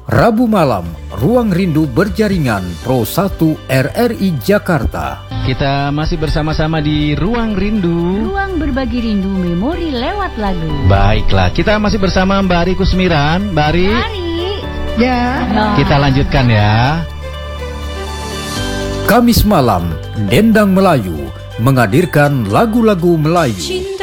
Rabu malam, Ruang Rindu berjaringan Pro 1 RRI Jakarta. Kita masih bersama-sama di Ruang Rindu. Ruang berbagi rindu memori lewat lagu. Baiklah, kita masih bersama Mbak Ari Kusmiran. Mbak Ari, Ya. kita lanjutkan ya. Kamis malam, Dendang Melayu menghadirkan lagu-lagu Melayu.